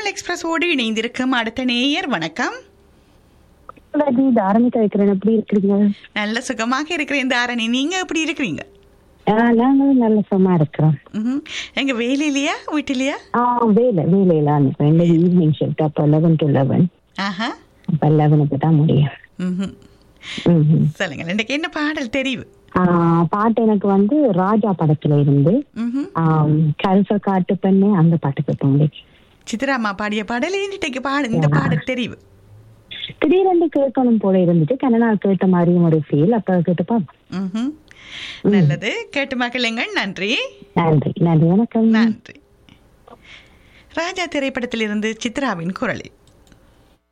தமிழ் எக்ஸ்பிரஸோடு இணைந்திருக்கும் அடுத்த நேயர் வணக்கம். தாரணி கழிக்கிறேன். எப்படி இருக்கிறீங்க? நல்ல சுகமாக இருக்கிறேன் தாரணி, நீங்க எப்படி இருக்கிறீங்க? நாங்களும் நல்ல சுகமா இருக்கிறோம். எங்க வேலையிலயா வீட்டிலயா? வேலையில ஈவினிங் ஷிஃப்ட். அப்ப 11 to 11. அப்ப 11க்கு தான் முடியும். சொல்லுங்க, எனக்கு என்ன பாடல் தெரிவு? பாட்டு எனக்கு வந்து ராஜா படத்துல இருந்து கல்ச காட்டு பெண்ணு அந்த பாட்டுக்கு போங்க. சித்ராமா பாடிய பாடல் இன்னைக்கு இந்த பாடல் தெரிவு. திடீரென்று கேட்கணும் போல இருந்துட்டு கனடா கேட்ட மாதிரியும் ஒரு ஃபீல். அப்ப கேட்டுப்பா. நல்லது, கேட்டு மக்களுங்கள். நன்றி நன்றி நன்றி, வணக்கம். நன்றி. ராஜா திரைப்படத்திலிருந்து சித்ராவின் குரலில்